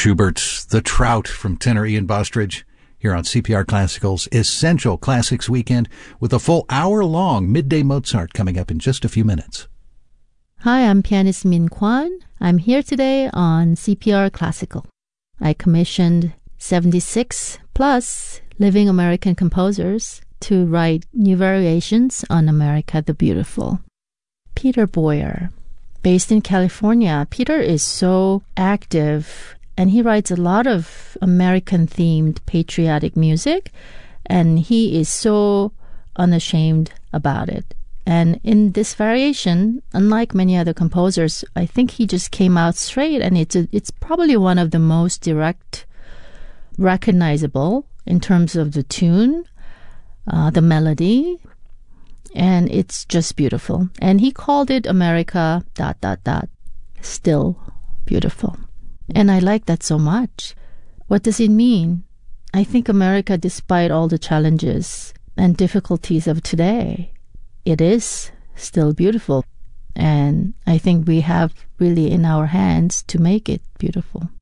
Schubert, the Trout from tenor Ian Bostridge, here on CPR Classical's Essential Classics Weekend with a full hour-long Midday Mozart coming up in just a few minutes. Hi, I'm pianist Min Kwan. I'm here today on CPR Classical. I commissioned 76 plus living American composers to write new variations on America the Beautiful. Peter Boyer, based in California. Peter is so active and he writes a lot of American-themed patriotic music, and he is so unashamed about it. And in this variation, unlike many other composers, I think he just came out straight, and it's probably one of the most direct, recognizable in terms of the tune, the melody, and it's just beautiful. And he called it America ... still beautiful. And I like that so much. What does it mean? I think America, despite all the challenges and difficulties of today, it is still beautiful. And I think we have really in our hands to make it beautiful.